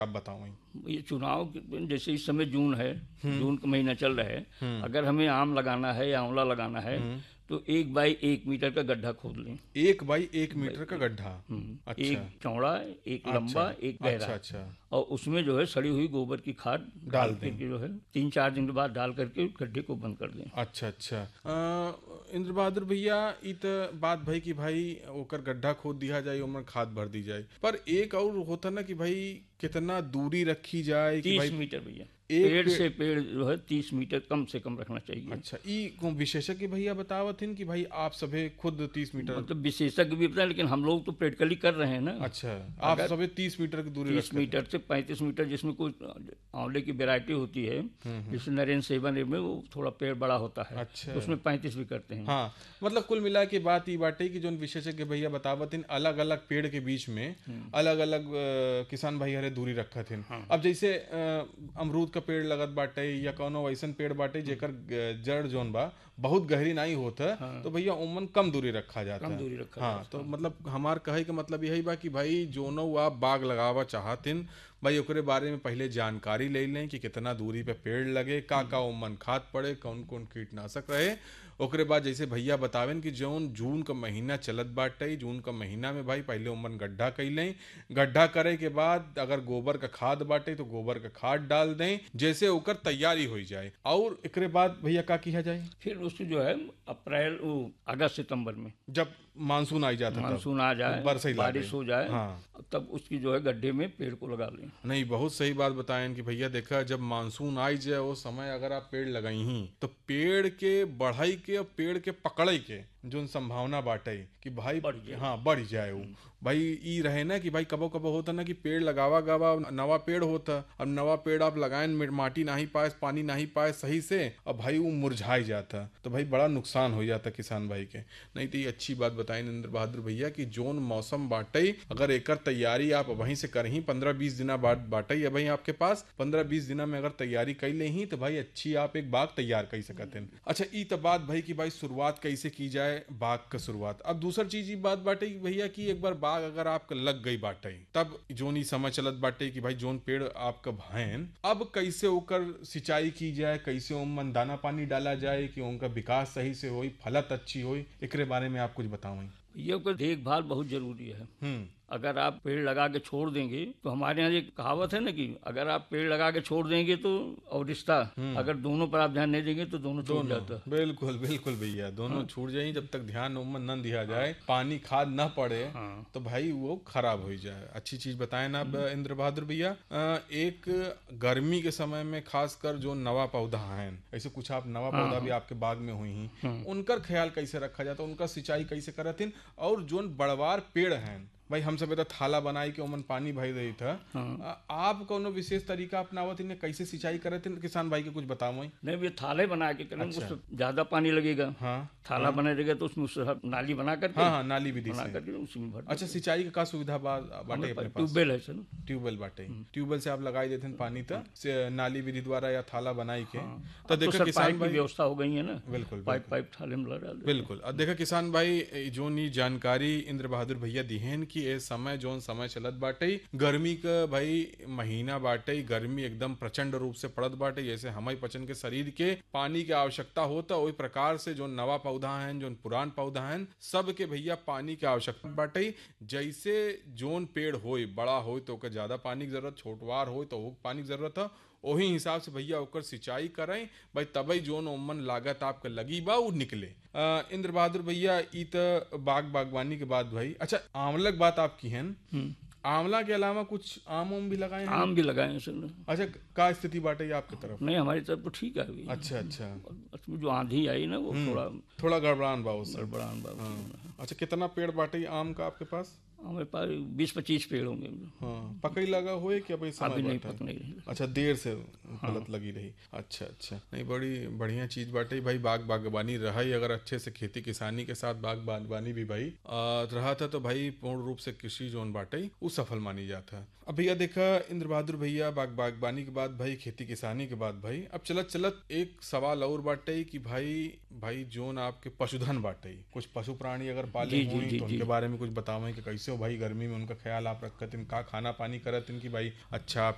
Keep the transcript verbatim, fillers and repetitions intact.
आप बताओ। ये चुनाव के- जैसे इस समय जून है, जून का महीना चल रहा है, अगर हमें आम लगाना है या आंवला लगाना है तो एक बाई एक मीटर का गड्ढा खोद लें। एक बाई एक मीटर का गड्ढा। हम्म, अच्छा एक चौड़ा, एक अच्छा लंबा, एक गहरा। अच्छा अच्छा और उसमें जो है सड़ी हुई गोबर की खाद डाल डाल दें। करके जो है तीन चार दिन के बाद डाल करके गड्ढे को बंद कर दें। अच्छा अच्छा अ, इंद्र बहादुर भैया, ई त बात भाई कि भाई ओकर गड्ढा खोद दिया जाए, ओमन खाद भर दी जाए, पर एक और होता ना कि भाई कितना दूरी रखी जाए कि तीस भाई मीटर भैया, एक पेड़ पे... से पेड़ जो है तीस मीटर कम से कम रखना चाहिए। अच्छा, ई को विशेषज्ञ भैया बतावत हिन कि भाई आप सभे खुद तीस मीटर? मतलब विशेषज्ञ भी बताए, लेकिन हम लोग तो प्रैक्टिकली कर रहे हैं ना। अच्छा, आप अगर सभे तीस मीटर की दूरी तीस रखते मीटर से पैंतीस मीटर, जिसमें कुछ आंवले की वैरायटी होती है, जैसे नरेंद्र सेवन में वो थोड़ा पेड़ बड़ा होता है, अच्छा। तो उसमें पैंतीस भी करते हैं। हाँ, मतलब कुल मिला के बात ई बाटे कि जो विशेषज्ञ भैया बतावत इन अलग अलग पेड़ के बीच में अलग अलग किसान भाई हरे दूरी रखत हिन। हाँ। अब जैसे अ, अमरूद का पेड़ लगत बाटे या कोनो वैसन पेड़ बाटे जेकर ग- जड़ जोन बा बहुत गहरी नहीं होता, हाँ। तो भैया उमन कम दूरी रखा जाता कम है। दूरी रखा हाँ, जाता तो है। मतलब हमार कहे के मतलब यही बा कि भाई जोनो आप बाग लगावा चाहतिन, भाई ओकरे बारे में पहले जानकारी ले लें कि कितना दूरी पे पेड़ लगे, का का उमन खाद पड़े, कौन कौन कीटनाशक रहे। ओकरे बाद जैसे भैया बतावेन कि जौन जून का महीना चलत बाटे, जून का महीना में भाई पहले उमन गड्ढा कैलें, गड्ढा करे के बाद अगर गोबर का खाद बाटे तो गोबर का खाद डाल दें, जैसे ओकर तैयारी हो जाए। और एकरे बाद भैया का किया जाए? फिर उसको जो है अप्रैल वो अगस्त सितंबर में जब मानसून आई जाता, तब मानसून आ जाए, बरसई लागे। बारिश हो जाए, हाँ, तब उसकी जो है गड्ढे में पेड़ को लगा लें। नहीं, बहुत सही बात बताएं कि भैया देखा, जब मानसून आई जाए वो समय अगर आप पेड़ लगाई ही तो पेड़ के बढ़ाई के और पेड़ के पकड़े के जो संभावना बाटे कि भाई बढ़ जाए। हाँ बढ़ जाए वो। भाई ई रहे ना कि भाई कबो कबो होता ना कि पेड़ लगावा गावा नवा पेड़ होता, अब नवा पेड़ आप लगाए माटी नहीं पाए, पानी नहीं पाए सही से, अब भाई वो मुरझाई जाता, तो भाई बड़ा नुकसान हो जाता किसान भाई के। नहीं तो ये अच्छी बात बताई नरेंद्र बहादुर भैया कि जोन मौसम बाटे अगर एकर तैयारी आप वहीं से करही, पंद्रह बीस दिना बाद बाटे है भाई आपके पास, पंद्रह बीस दिना में अगर तैयारी कर ले ही तो भाई अच्छी आप एक बाग तैयार कर सकते हैं। अच्छा, ई तो बात भाई कि भाई शुरुआत कैसे की जाए बाग का शुरुआत। अब दूसर चीज ये बात बाटे कि भैया कि एक बार बाग अगर आपका लग गई बाटे, तब जोन ही समय चलत बाटे कि भाई जोन पेड़ आपका भाइन, अब कैसे ओकर सिंचाई की जाए, कैसे उनमें दाना पानी डाला जाए कि उनका विकास सही से होई, फलत अच्छी होई, एकरे बारे में आप कुछ बताओ। ये को देखभाल बहुत जरूरी है। हम्म अगर आप पेड़ लगा के छोड़ देंगे तो हमारे यहाँ एक कहावत है ना कि अगर आप पेड़ लगा के छोड़ देंगे तो और रिश्ता, अगर दोनों पर आप ध्यान नहीं देंगे तो दोनों छूट जाता है। बिल्कुल बिल्कुल भैया, दोनों हाँ। छूट जाए जब तक ध्यान उम्मन न दिया जाए, हाँ। पानी खाद न पड़े, हाँ। तो भाई वो खराब हो जाए। अच्छी चीज बताए ना इंद्र बहादुर भैया। एक गर्मी के समय में खासकर जो नवा पौधा है, ऐसे कुछ आप नवा हाँ। पौधा भी आपके बाग में हुई ही, हाँ। उनका ख्याल कैसे रखा जाता, उनका सिंचाई कैसे करत, और जो बड़वार पेड़ हैं भाई हम सब तो थाला बनाई के ओमन पानी भर रही था, हाँ। आप कोनो विशेष तरीका अपनावत इन्हें कैसे सिंचाई करते हैं किसान भाई के कुछ बताओ। नहीं, ये थाले बना के करें। अच्छा। उससे ज्यादा पानी लगेगा, हाँ। थाला हाँ। बना रहेगा तो उसमें उससे नाली बना करके, हाँ हाँ, नाली विधि बना करके उसमें भर। अच्छा, सिंचाई का सुविधा बाटे अपने पास? ट्यूबवेल है सर, ट्यूबवेल बाटे, ट्यूबवेल से आप लगाई देते हैं पानी, तक नाली विधि द्वारा या थाला बनाई के, तो देखो किसान भाई व्यवस्था हो गई है ना। बिल्कुल, पाइप पाइप थाले में लगा। बिल्कुल, अब देखा किसान भाई जो नी जानकारी इंद्र बहादुर भैया दिहन की ए समय जोन समय चलत बाटे, गर्मी का भाई महीना बाटे, गर्मी एकदम प्रचंड रूप से पड़त बाटे, जैसे हमारे पचन के शरीर के पानी की आवश्यकता होता वही प्रकार से जो नवा पौधा हैं, जो पुरान पौधा हैं, सब के भैया पानी की आवश्यकता बाटे। जैसे जोन पेड़ होए बड़ा हो तो ओकर ज्यादा पानी की जरूरत, छोटवार हो तो वो पानी की जरूरत है, वही हिसाब से भैया ओकर सिंचाई करें भाई, तभी जोन ओमन लागत आपके लगी बा वो निकले। इंद्र बहादुर भैया ई तो बाग बागवानी के बाद भाई, अच्छा आंवला की बात आपकी है, आंवला के अलावा कुछ आम उम भी लगाए हैं? आम भी लगाए हैं सर। अच्छा, का स्थिति बाटे आपकी तरफ? नहीं, हमारी तरफ तो ठीक है अभी। अच्छा अच्छा, उसमें जो आंधी आई ना वो थोड़ा थोड़ा गड़बड़ान बा, गड़बड़ान बा। अच्छा, कितना पेड़ बाटे आम का आपके पास? हमारे पास बीस पच्चीस पेड़ होंगे। हाँ, पकई लगा हुए क्या भाई? समय अभी नहीं पक नहीं रही। अच्छा, देर से गलत हाँ। लगी रही। अच्छा अच्छा, नहीं, बड़ी बढ़िया चीज बाटे भाई, बाग बागवानी रहा ही अगर अच्छे से खेती किसानी के साथ बाग बागवानी भी भाई आ, रहा था तो भाई पूर्ण रूप से कृषि जोन बाटे वो सफल मानी जाता है। अब भैया देखा इंद्र बहादुर भैया, बाग बागवानी के बाद भाई खेती किसानी के बाद भाई अब चलत चलत एक सवाल और बाटे कि भाई भाई जोन आपके पशुधन बाटे, कुछ पशु प्राणी अगर पाले हुए तो उनके बारे में कुछ बताओ कि कैसे हो भाई गर्मी में उनका ख्याल आप रखते हैं, का खाना पानी करत हैं कि भाई अच्छा